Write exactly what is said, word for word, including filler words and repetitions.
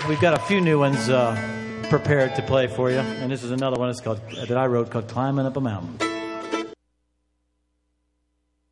we've got a few new ones uh, prepared to play for you, and this is another one that's called that I wrote called "Climbing Up a Mountain."